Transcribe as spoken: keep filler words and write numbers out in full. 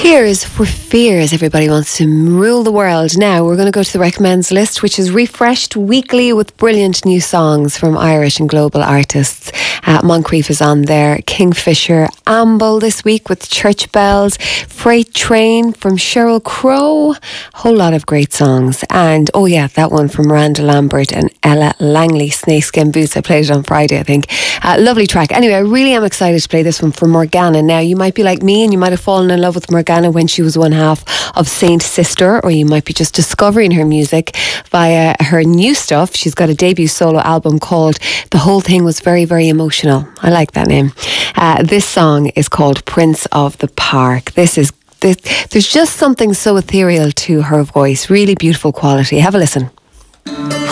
Tears for Fears. Everybody wants to rule the world. Now we're going to go to the recommends list, which is refreshed weekly with brilliant new songs from Irish and global artists. Uh, Moncrief is on there. Kingfisher, Amble this week with Church Bells. Freight Train from Sheryl Crow. A whole lot of great songs. And oh yeah, that one from Miranda Lambert and Ella Langley, Snakeskin Boots. I played it on Friday, I think. Uh, lovely track. Anyway, I really am excited to play this one from Morgana. Now you might be like me and you might have fallen in love with Morgana when she was one half of Saint Sister, or you might be just discovering her music via her new stuff. She's got a debut solo album called The Whole Thing Was Very, Very Emotional. I like that name. Uh, this song is called Prince of the Park. This is this, there's just something so ethereal to her voice. Really beautiful quality. Have a listen.